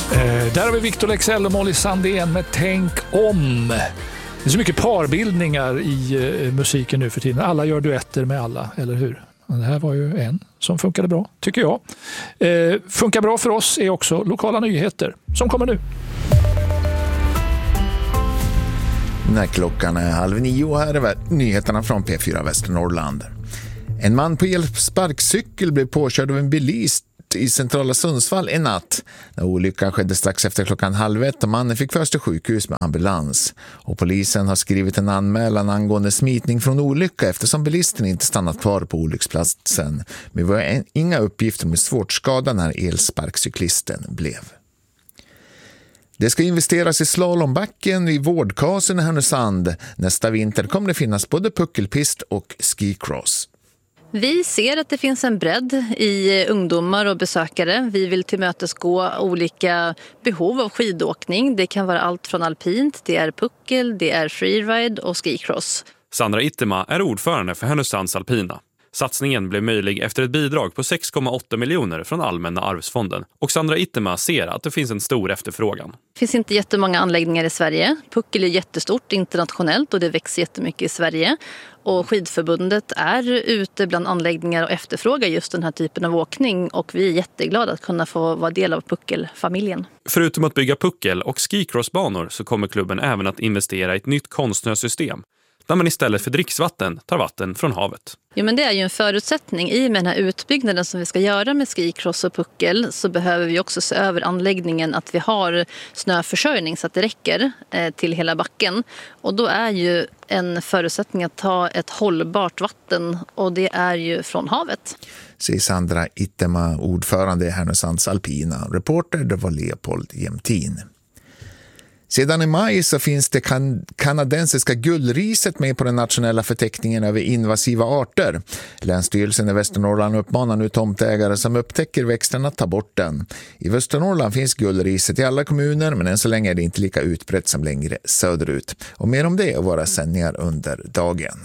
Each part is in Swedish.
Där har vi Victor Leksell och Molly Sandén med Tänk om. Det är så mycket parbildningar i musiken nu för tiden. Alla gör duetter med alla, eller hur? Men det här var ju en som funkade bra, tycker jag. Funkar bra för oss är också lokala nyheter som kommer nu. När klockan är 8:30 här är nyheterna från P4 Västernorrland. En man på elsparkcykel blev påkörd av en bilist i centrala Sundsvall en natt. När olyckan skedde strax efter klockan 12:30 och mannen fick föras till sjukhus med ambulans. Och polisen har skrivit en anmälan angående smitning från olycka eftersom bilisten inte stannat kvar på olycksplatsen. Men vi har inga uppgifter om hur svårt skadad när elsparkcyklisten blev. Det ska investeras i slalombacken i Vårdkasen i Härnösand. Nästa vinter kommer det finnas både puckelpist och skicross. Vi ser att det finns en bredd i ungdomar och besökare. Vi vill tillmötesgå olika behov av skidåkning. Det kan vara allt från alpint, det är puckel, det är freeride och skicross. Sandra Ittema är ordförande för Härnösands alpina. Satsningen blev möjlig efter ett bidrag på 6,8 miljoner från Allmänna arvsfonden. Och Sandra Ittema ser att det finns en stor efterfrågan. Det finns inte jättemånga anläggningar i Sverige. Puckel är jättestort internationellt och det växer jättemycket i Sverige. Och skidförbundet är ute bland anläggningar och efterfrågar just den här typen av åkning. Och vi är jätteglada att kunna få vara del av puckelfamiljen. Förutom att bygga puckel- och skicrossbanor så kommer klubben även att investera i ett nytt konstsnösystem. Där man istället för dricksvatten tar vatten från havet. Jo, men det är ju en förutsättning. I med den här utbyggnaden som vi ska göra med skicross och puckel så behöver vi också se över anläggningen att vi har snöförsörjning så att det räcker till hela backen. Och då är ju en förutsättning att ta ett hållbart vatten och det är ju från havet. Säger Sandra Ittema, ordförande i Härnösands alpina. Reporter det var Leopold Jämtin. Sedan i maj så finns det kanadensiska gullriset med på den nationella förteckningen över invasiva arter. Länsstyrelsen i Västernorrland uppmanar nu tomtägare som upptäcker växten att ta bort den. I Västernorrland finns gullriset i alla kommuner men än så länge är det inte lika utbrett som längre söderut. Och mer om det och våra sändningar under dagen.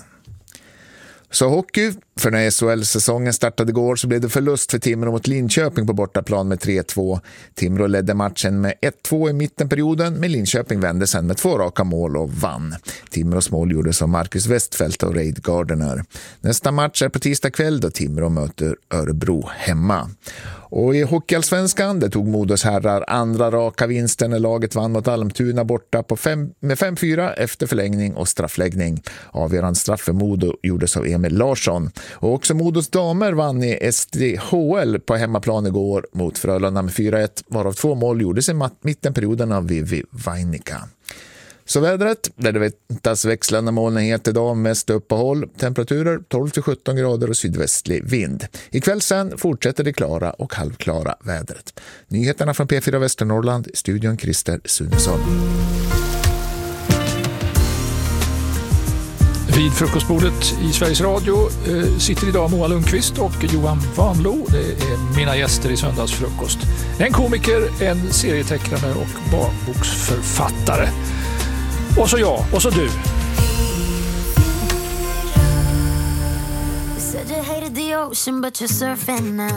Så hockey, för när SHL-säsongen startade igår så blev det förlust för Timrå mot Linköping på bortaplan med 3-2. Timrå ledde matchen med 1-2 i mittenperioden, men Linköping vände sen med 2 raka mål och vann. Timrås mål gjordes av Marcus Westfeldt och Reid Gardner. Nästa match är på tisdag kväll då Timrå möter Örebro hemma. Och i hockeyallsvenskan det tog Modos herrar andra raka vinsten när laget vann mot Almtuna borta med 5-4 efter förlängning och straffläggning. Avgörande straff för Modo gjordes av Emil Larsson. Och också Modos damer vann i SDHL på hemmaplan igår mot Frölunda med 4-1, varav 2 mål gjordes i mittenperioden av Vivi Vainika. Så vädret, där det väntas växlande molnighet idag, mest uppehåll, temperaturer 12-17 grader och sydvästlig vind. Ikväll sen fortsätter det klara och halvklara vädret. Nyheterna från P4 Västernorrland, studion Christer Sunesson. Vid frukostbordet i Sveriges Radio sitter idag Moa Lundqvist och Johan Vanlo. Det är mina gäster i söndagsfrukost. En komiker, en serietecknare och barnboksförfattare. Och så jag, och så du.